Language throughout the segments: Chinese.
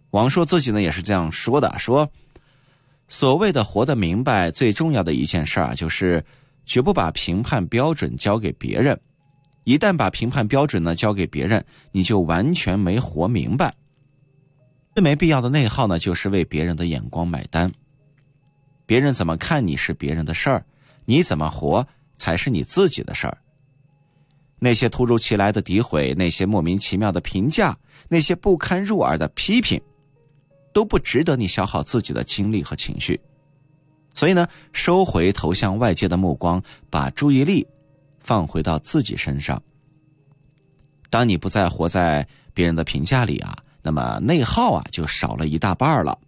王朔自己呢也是这样说的，说所谓的活得明白，最重要的一件事就是绝不把评判标准交给别人。一旦把评判标准呢交给别人，你就完全没活明白。最没必要的内耗呢，就是为别人的眼光买单。别人怎么看你是别人的事儿，你怎么活才是你自己的事儿。那些突如其来的诋毁，那些莫名其妙的评价，那些不堪入耳的批评，都不值得你消耗自己的精力和情绪。所以呢，收回投向外界的目光，把注意力放回到自己身上。当你不再活在别人的评价里啊，那么内耗啊就少了一大半了。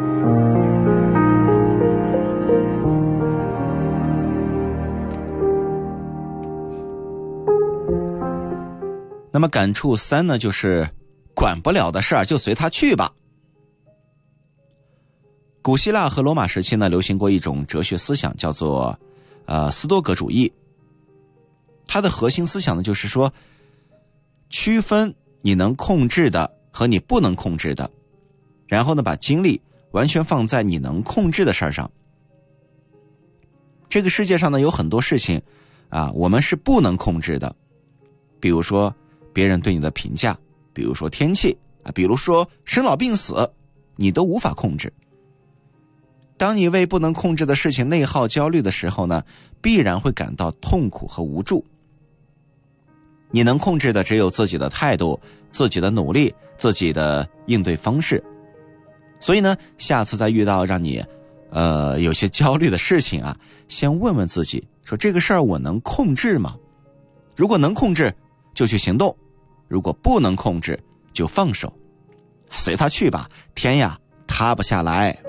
那么感触3呢，就是管不了的事儿就随他去吧。古希腊和罗马时期呢，流行过一种哲学思想，叫做斯多葛主义。它的核心思想呢，就是说区分你能控制的和你不能控制的，然后呢，把精力完全放在你能控制的事儿上。这个世界上呢，有很多事情我们是不能控制的，比如说别人对你的评价，比如说天气比如说生老病死，你都无法控制。当你为不能控制的事情内耗焦虑的时候呢，必然会感到痛苦和无助。你能控制的只有自己的态度、自己的努力、自己的应对方式。所以呢，下次再遇到让你有些焦虑的事情先问问自己，说这个事儿我能控制吗？如果能控制就去行动，如果不能控制就放手，随他去吧，天呀塌不下来。